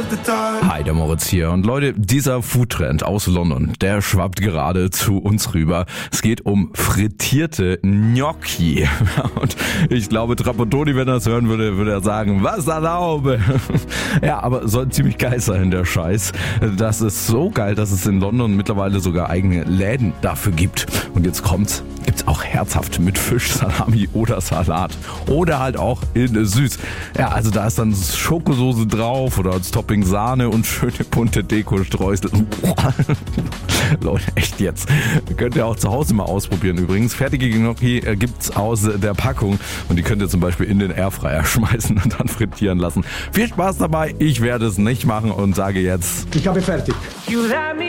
Hi, der Moritz hier. Und Leute, dieser Foodtrend aus London, der schwappt gerade zu uns rüber. Es geht um frittierte Gnocchi. Und ich glaube, Trapattoni, wenn er das hören würde, würde er sagen, was erlaube. Ja, aber soll ziemlich geil sein, der Scheiß. Das ist so geil, dass es in London mittlerweile sogar eigene Läden dafür gibt. Und jetzt kommt's. Gibt's auch herzhaft mit Fisch, Salami oder Salat. Oder halt auch in süß. Ja, also da ist dann Schokosoße drauf oder als Topping Sahne und schöne bunte Dekostreusel. Leute, echt jetzt. Könnt ihr auch zu Hause mal ausprobieren übrigens. Fertige Gnocchi gibt's aus der Packung und die könnt ihr zum Beispiel in den Airfryer schmeißen und dann frittieren lassen. Viel Spaß dabei. Ich werde es nicht machen und sage jetzt: Ich habe fertig.